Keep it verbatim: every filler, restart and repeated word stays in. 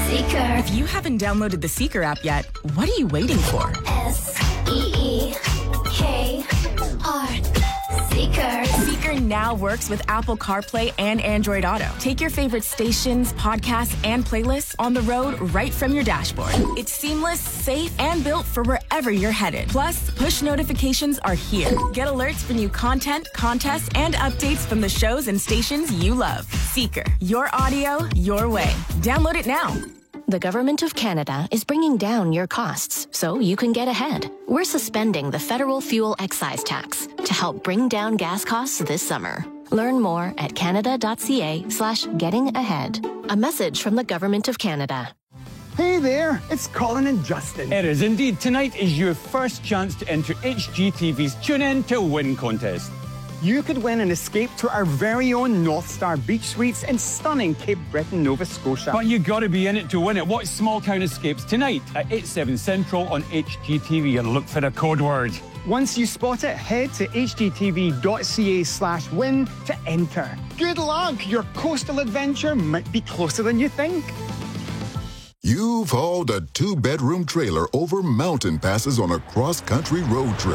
Seeker. If you haven't downloaded the Seeker app yet, what are you waiting for? S E E K R. Seeker. Seeker now works with Apple CarPlay and Android Auto. Take your favorite stations, podcasts, and playlists on the road right from your dashboard. It's seamless, safe, and built for wherever you're headed. Plus, push notifications are here. Get alerts for new content, contests, and updates from the shows and stations you love. Seeker. Your audio, your way. Download it now. The Government of Canada is bringing down your costs so you can get ahead. We're suspending the federal fuel excise tax to help bring down gas costs this summer. Learn more at canada.ca slash getting ahead. A message from the Government of Canada. Hey there, it's Colin and Justin. It is indeed. Tonight is your first chance to enter H G T V's Tune In to Win contest. You could win an escape to our very own North Star Beach Suites in stunning Cape Breton, Nova Scotia. But you got to be in it to win it. Watch Small Town Escapes tonight at eight, seven Central on H G T V and look for the code word. Once you spot it, head to hgtv.ca slash win to enter. Good luck! Your coastal adventure might be closer than you think. You've hauled a two-bedroom trailer over mountain passes on a cross-country road trip.